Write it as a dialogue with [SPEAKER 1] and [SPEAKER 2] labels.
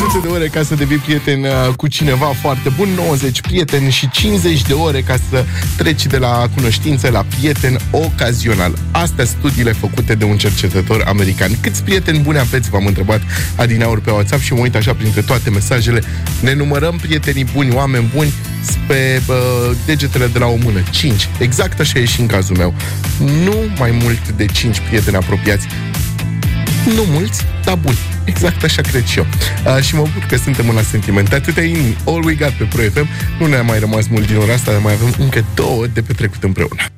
[SPEAKER 1] 200 de ore ca să devii prieten cu cineva foarte bun, 90 prieteni și 50 de ore ca să treci de la cunoștință la prieten ocazional. Astea studiile făcute de un cercetător american. Câți prieteni buni aveți, v-am întrebat adineauri pe WhatsApp și mă uit așa printre toate mesajele. Ne numărăm prietenii buni, oameni buni, pe degetele de la o mână. 5. Exact așa e și în cazul meu. Nu mai mult de 5 prieteni apropiați. Nu mulți, dar buni. Exact așa cred și eu. Și mă bucur că suntem în sentiment. Atâtea in All We Got pe Pro FM. Nu ne-a mai rămas mult din ora asta, dar mai avem încă 2 de petrecut împreună.